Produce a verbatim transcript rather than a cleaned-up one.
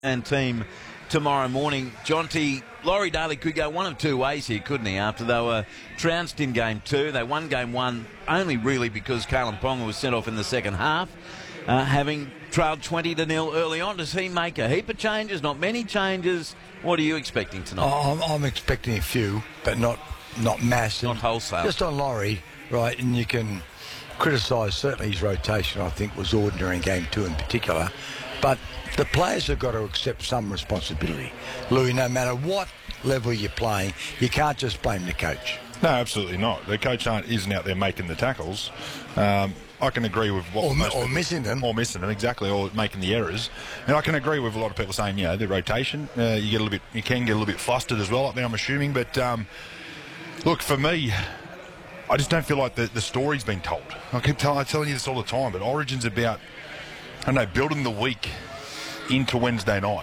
and team tomorrow morning. Jonty, Laurie Daly could go one of two ways here, couldn't he? After they were trounced in game two, they won game one only really because Kalen Ponga was sent off in the second half, uh, having trailed twenty to nil early on. Does he make a heap of changes? Not many changes. What are you expecting tonight? Oh, I'm, I'm expecting a few, but not not massive. Not wholesale. Just on Laurie, right? And you can criticise certainly his rotation. I think was ordinary in game two in particular, but the players have got to accept some responsibility. Louis, no matter what level you're playing, you can't just blame the coach. No, absolutely not. The coach aren't, isn't out there making the tackles. Um, I can agree with what... Or, most or people, missing them. Or missing them, exactly, or making the errors. And I can agree with a lot of people saying, you know, the rotation, uh, you get a little bit, you can get a little bit flustered as well up there, I'm assuming. But, um, look, for me, I just don't feel like the, the story's been told. I keep tell, I'm telling you this all the time, but Origin's about, I don't know, building the week into Wednesday night.